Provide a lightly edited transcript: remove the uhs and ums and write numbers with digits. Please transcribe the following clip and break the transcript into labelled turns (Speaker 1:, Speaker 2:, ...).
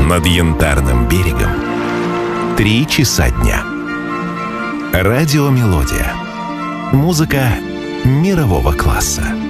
Speaker 1: Над Янтарным берегом 3 часа дня. Радиомелодия. Музыка мирового класса.